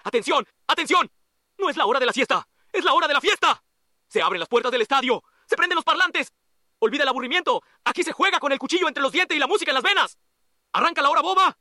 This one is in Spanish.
¡Atención! ¡Atención! No es la hora de la siesta, es la hora de la fiesta. Se abren las puertas del estadio, se prenden los parlantes. Olvida el aburrimiento, aquí se juega con el cuchillo entre los dientes y la música en las venas. ¡Arranca la hora boba!